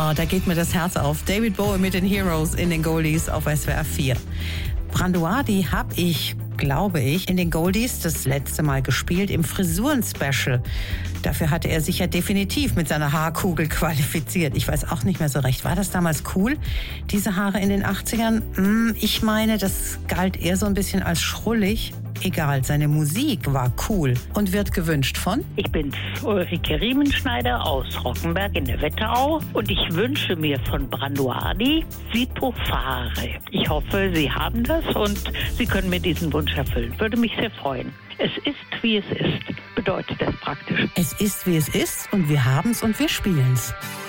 Oh, da geht mir das Herz auf. David Bowie mit den Heroes in den Goldies auf SWR 4. Branduardi habe ich, glaube ich, in den Goldies das letzte Mal gespielt im Frisuren-Special. Dafür hatte er sich ja definitiv mit seiner Haarkugel qualifiziert. Ich weiß auch nicht mehr so recht. War das damals cool, diese Haare in den 80ern? Ich meine, das galt eher so ein bisschen als schrullig. Egal, seine Musik war cool und wird gewünscht von... Ich bin Ulrike Riemenschneider aus Rockenberg in der Wetterau und ich wünsche mir von Branduardi Sipo Fare. Ich hoffe, Sie haben das und Sie können mir diesen Wunsch erfüllen. Würde mich sehr freuen. Es ist, wie es ist, bedeutet das praktisch. Es ist, wie es ist und wir haben's und wir spielen's.